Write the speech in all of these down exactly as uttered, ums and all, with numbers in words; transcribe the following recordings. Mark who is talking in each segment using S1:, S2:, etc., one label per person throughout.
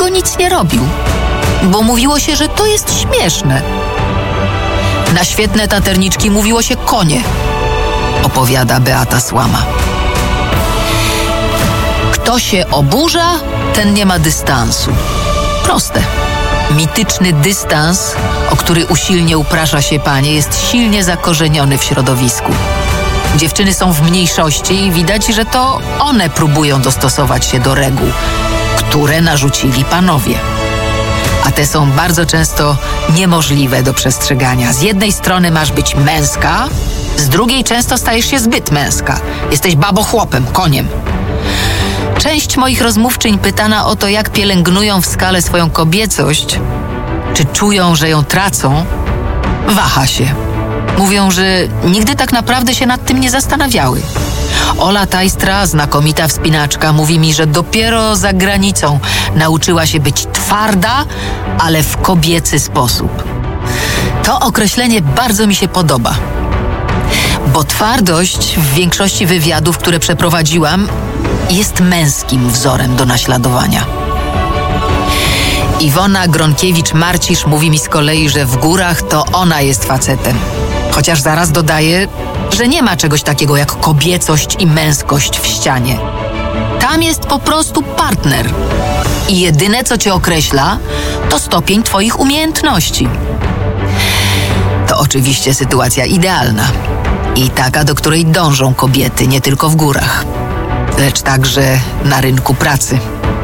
S1: tego nic nie robił, bo mówiło się, że to jest śmieszne. Na świetne taterniczki mówiło się konie, opowiada Beata Słama. Kto się oburza, ten nie ma dystansu. Proste. Mityczny dystans, o który usilnie uprasza się panie, jest silnie zakorzeniony w środowisku. Dziewczyny są w mniejszości i widać, że to one próbują dostosować się do reguł, które narzucili panowie. A te są bardzo często niemożliwe do przestrzegania. Z jednej strony masz być męska, z drugiej często stajesz się zbyt męska. Jesteś babochłopem, koniem. Część moich rozmówczyń pytana o to, jak pielęgnują w skale swoją kobiecość, czy czują, że ją tracą, waha się. Mówią, że nigdy tak naprawdę się nad tym nie zastanawiały. Ola Tajstra, znakomita wspinaczka, mówi mi, że dopiero za granicą nauczyła się być twarda, ale w kobiecy sposób. To określenie bardzo mi się podoba, bo twardość w większości wywiadów, które przeprowadziłam, jest męskim wzorem do naśladowania. Iwona Gronkiewicz-Marcisz mówi mi z kolei, że w górach to ona jest facetem. Chociaż zaraz dodaje, że nie ma czegoś takiego jak kobiecość i męskość w ścianie. Tam jest po prostu partner. I jedyne, co cię określa, to stopień twoich umiejętności. To oczywiście sytuacja idealna. I taka, do której dążą kobiety nie tylko w górach, lecz także na rynku pracy.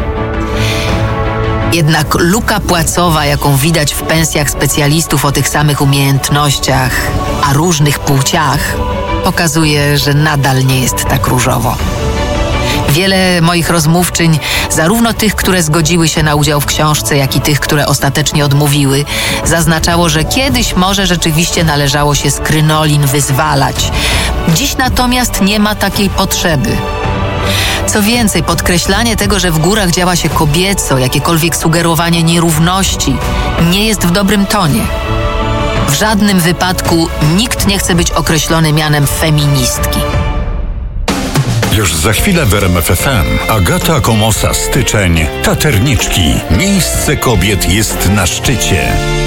S1: Jednak luka płacowa, jaką widać w pensjach specjalistów o tych samych umiejętnościach, a różnych płciach, pokazuje, że nadal nie jest tak różowo. Wiele moich rozmówczyń, zarówno tych, które zgodziły się na udział w książce, jak i tych, które ostatecznie odmówiły, zaznaczało, że kiedyś może rzeczywiście należało się z krynolin wyzwalać. Dziś natomiast nie ma takiej potrzeby. Co więcej, podkreślanie tego, że w górach działa się kobieco, jakiekolwiek sugerowanie nierówności, nie jest w dobrym tonie. W żadnym wypadku nikt nie chce być określony mianem feministki.
S2: Już za chwilę w R M F F M. Agata Komosa, styczeń. Taterniczki. Miejsce kobiet jest na szczycie.